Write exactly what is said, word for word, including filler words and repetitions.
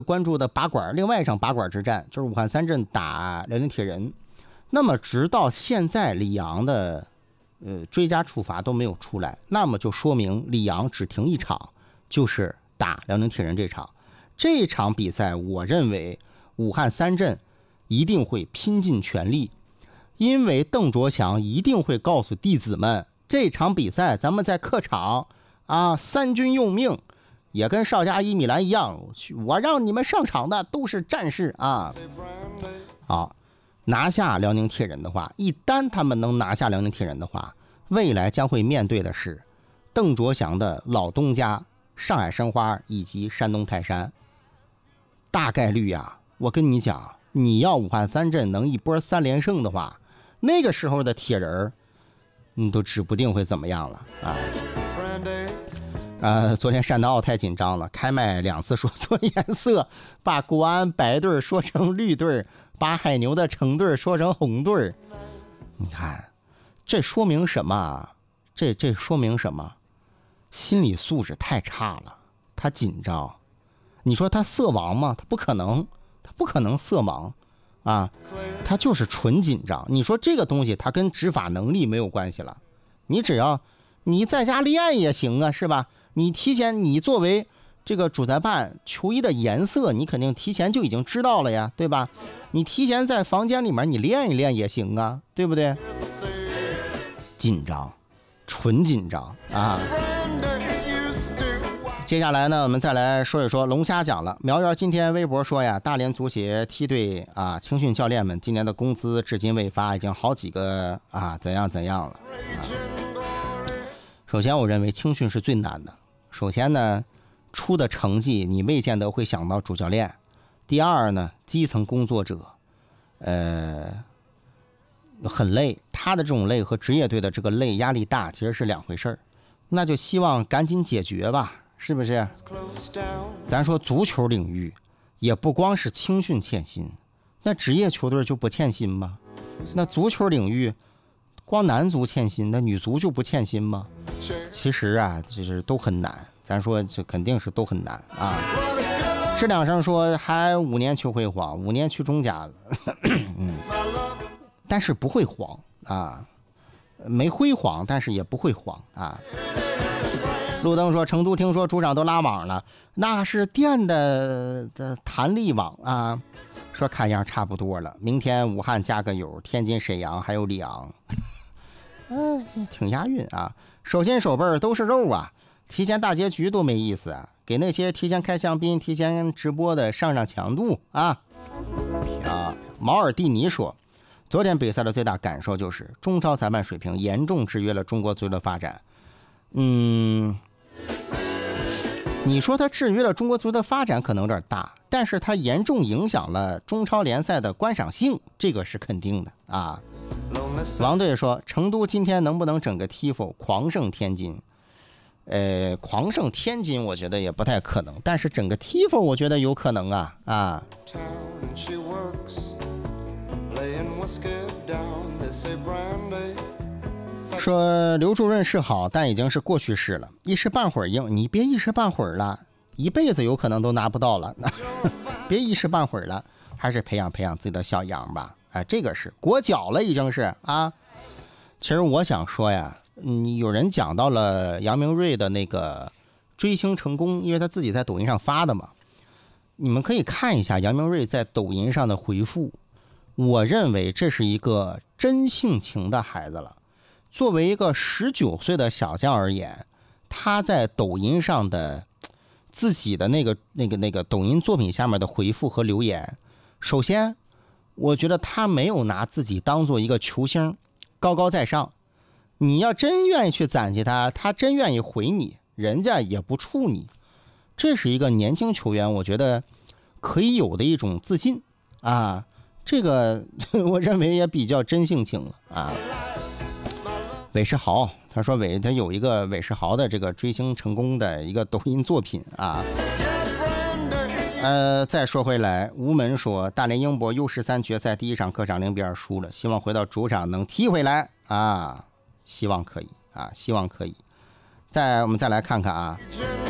关注的拔管，另外一场拔管之战就是武汉三镇打辽宁铁人。那么直到现在，李阳的呃追加处罚都没有出来，那么就说明李阳只停一场，就是打辽宁铁人这场。这场比赛，我认为武汉三镇一定会拼尽全力，因为邓卓翔一定会告诉弟子们，这场比赛咱们在客场啊，三军用命。也跟邵佳一、米兰一样，我让你们上场的都是战士啊！好，拿下辽宁铁人的话，一旦他们能拿下辽宁铁人的话，未来将会面对的是邓卓翔的老东家上海申花以及山东泰山。大概率呀，我跟你讲，你要武汉三镇能一波三连胜的话，那个时候的铁人你都指不定会怎么样了啊！呃，昨天单德傲太紧张了，开麦两次说错颜色，把国安白队说成绿队，把海牛的橙队说成红队。你看，这说明什么？这这说明什么？心理素质太差了，他紧张。你说他色盲吗？他不可能，他不可能色盲啊，他就是纯紧张。你说这个东西，他跟执法能力没有关系了。你只要你在家练也行啊，是吧？你提前，你作为这个主裁判，球衣的颜色你肯定提前就已经知道了呀，对吧？你提前在房间里面你练一练也行啊，对不对？紧张，纯紧张啊！接下来呢，我们再来说一说龙虾奖了。苗苗今天微博说呀，大连足协梯队啊，青训教练们今年的工资至今未发，已经好几个啊怎样怎样了。啊、首先，我认为青训是最难的。首先呢，出的成绩你未见得会想到主教练。第二呢，基层工作者，呃，很累，他的这种累和职业队的这个累压力大，其实是两回事儿。那就希望赶紧解决吧，是不是？咱说足球领域，也不光是青训欠薪，那职业球队就不欠薪吗？那足球领域，光男足欠薪，那女足就不欠薪吗？其实啊，就是都很难。咱说这肯定是都很难啊。质量上说还五年去辉煌，五年去中甲了，嗯，但是不会黄啊，没辉煌，但是也不会黄啊。路灯说，成都听说主场都拉网了，那是电的的弹力网啊。说看样差不多了，明天武汉加个油，天津、沈阳还有里昂，嗯、呃，挺押韵啊。手心手背都是肉啊，提前大结局多没意思啊！给那些提前开香槟、提前直播的上上强度啊！啊，毛尔蒂尼说，昨天比赛的最大感受就是中超裁判水平严重制约了中国足球的发展。嗯，你说它制约了中国足球的发展可能有点大，但是它严重影响了中超联赛的观赏性，这个是肯定的啊。王队说，成都今天能不能整个 T F O 狂胜天津？呃，狂胜天津我觉得也不太可能，但是整个 T F O 我觉得有可能啊啊。说刘主任是好，但已经是过去式了，一时半会儿硬，你别一时半会儿了，一辈子有可能都拿不到了，别一时半会儿了，还是培养培养自己的小羊吧。哎，这个是裹脚了，已经是啊。其实我想说呀，嗯，有人讲到了杨明瑞的那个追星成功，因为他自己在抖音上发的嘛。你们可以看一下杨明瑞在抖音上的回复，我认为这是一个真性情的孩子了。作为一个十九岁的小将而言，他在抖音上的自己的那个那个那个抖音作品下面的回复和留言，首先我觉得他没有拿自己当做一个球星高高在上，你要真愿意去攒起他，他真愿意回你，人家也不触你，这是一个年轻球员我觉得可以有的一种自信啊，这个我认为也比较真性情了啊。韦世豪他说韦他有一个韦世豪的这个追星成功的一个抖音作品啊。呃，再说回来，吴门说大连英博 U 十三 决赛第一场客场零比二输了，希望回到主场能踢回来啊，希望可以啊，希望可以。再我们再来看看啊，